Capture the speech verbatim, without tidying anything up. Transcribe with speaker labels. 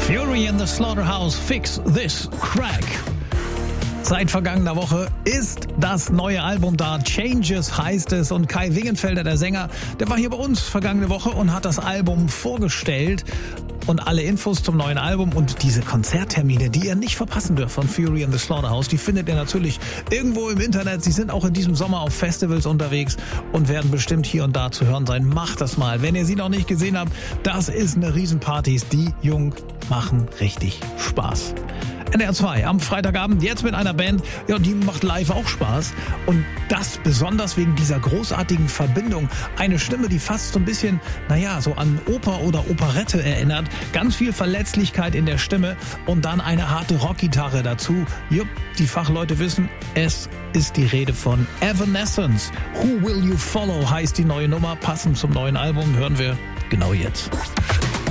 Speaker 1: Fury in the Slaughterhouse, Fix This Crack. Seit vergangener Woche ist das neue Album da, Changes heißt es, und Kai Wingenfelder, der Sänger, der war hier bei uns vergangene Woche und hat das Album vorgestellt. Und alle Infos zum neuen Album und diese Konzerttermine, die ihr nicht verpassen dürft von Fury in the Slaughterhouse, die findet ihr natürlich irgendwo im Internet. Sie sind auch in diesem Sommer auf Festivals unterwegs und werden bestimmt hier und da zu hören sein. Macht das mal. Wenn ihr sie noch nicht gesehen habt, das ist eine Riesenparty. Die Jung machen richtig Spaß. N R zwei am Freitagabend, jetzt mit einer Band, ja, und die macht live auch Spaß. Und das besonders wegen dieser großartigen Verbindung. Eine Stimme, die fast so ein bisschen, naja, so an Oper oder Operette erinnert. Ganz viel Verletzlichkeit in der Stimme und dann eine harte Rockgitarre dazu. Jupp, die Fachleute wissen, es ist die Rede von Evanescence. Who Will You Follow heißt die neue Nummer, passend zum neuen Album, hören wir genau jetzt.